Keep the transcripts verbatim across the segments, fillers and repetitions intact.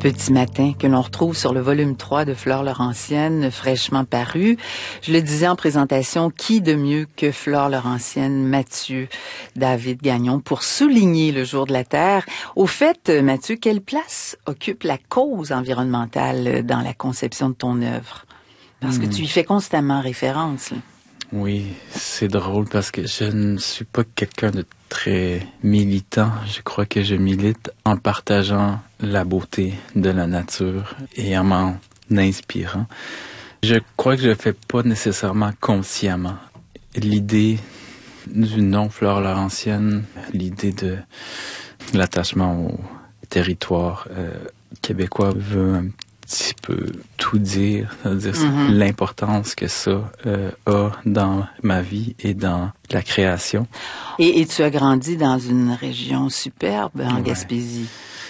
Petit matin que l'on retrouve sur le volume trois de Flore Laurentienne, fraîchement paru. Je le disais en présentation, qui de mieux que Flore Laurentienne, Mathieu David Gagnon, pour souligner le Jour de la Terre. Au fait, Mathieu, quelle place occupe la cause environnementale dans la conception de ton œuvre? Parce que tu y fais constamment référence. Là. Oui, c'est drôle parce que je ne suis pas quelqu'un de très militant. Je crois que je milite en partageant la beauté de la nature et en m'en inspirant. Je crois que je le fais pas nécessairement consciemment. L'idée du nom Flore Laurentienne, l'idée de l'attachement au territoire euh, québécois veut un petit peu tout dire, c'est-à-dire mm-hmm. l'importance que ça euh, a dans ma vie et dans la création. Et, et tu as grandi dans une région superbe, en ouais. Gaspésie.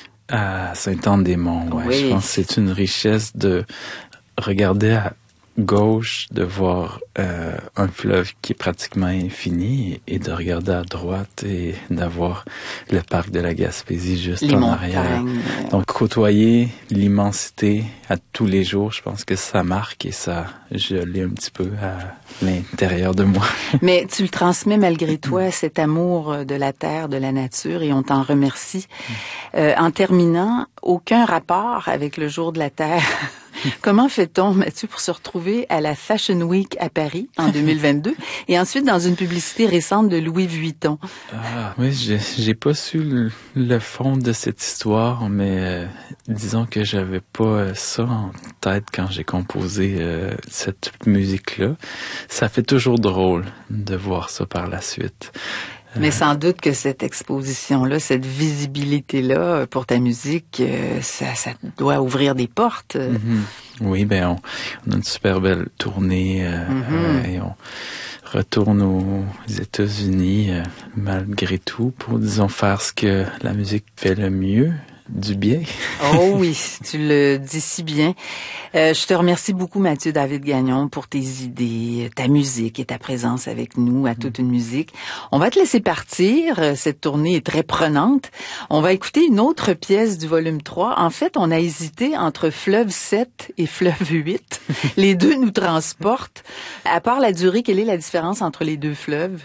À Sainte-Anne-des-Monts, ouais. Oui. Je pense que c'est une richesse de regarder à gauche, de voir euh, un fleuve qui est pratiquement infini et, et de regarder à droite et d'avoir le parc de la Gaspésie juste les en montagnes. arrière. Donc côtoyer l'immensité à tous les jours, je pense que ça marque et ça, je l'ai un petit peu à l'intérieur de moi. Mais tu le transmets malgré toi, cet amour de la terre, de la nature, et on t'en remercie. Euh, en terminant, aucun rapport avec le Jour de la Terre. Comment fait-on, Mathieu, pour se retrouver à la Fashion Week à Paris en deux mille vingt-deux et ensuite dans une publicité récente de Louis Vuitton? Ah, oui, j'ai, j'ai pas su le, le fond de cette histoire, mais euh, disons que j'avais pas ça en tête quand j'ai composé euh, cette musique-là. Ça fait toujours drôle de voir ça par la suite. Mais sans doute que cette exposition-là, cette visibilité-là pour ta musique, ça, ça doit ouvrir des portes. Mm-hmm. Oui, ben on, on a une super belle tournée euh, mm-hmm. euh, et on retourne aux États-Unis euh, malgré tout pour, disons, faire ce que la musique fait le mieux. Du bien. Oh oui, tu le dis si bien. Euh, je te remercie beaucoup, Mathieu David Gagnon, pour tes idées, ta musique et ta présence avec nous à Toute une musique. On va te laisser partir. Cette tournée est très prenante. On va écouter une autre pièce du volume trois. En fait, on a hésité entre Fleuve sept et Fleuve huit. Les deux nous transportent. À part la durée, quelle est la différence entre les deux fleuves?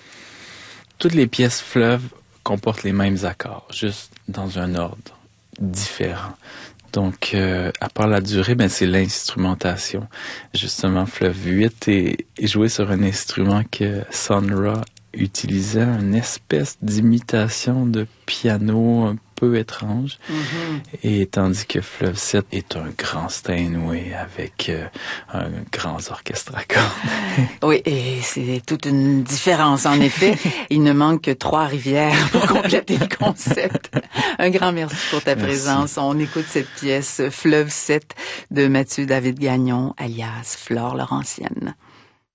Toutes les pièces fleuves comportent les mêmes accords, juste dans un ordre différent. Donc, euh, à part la durée, ben c'est l'instrumentation. Justement, Fleuve huit est, est joué sur un instrument que Sun Ra utilisait, une espèce d'imitation de piano un peu étrange. Mm-hmm. Et tandis que Fleuve sept est un grand Steinway avec euh, un grand orchestre à cordes. Oui, et c'est toute une différence, en effet. Il ne manque que trois rivières pour compléter le concept. Un grand merci pour ta merci. présence. On écoute cette pièce Fleuve sept de Mathieu David Gagnon, alias Flore Laurentienne.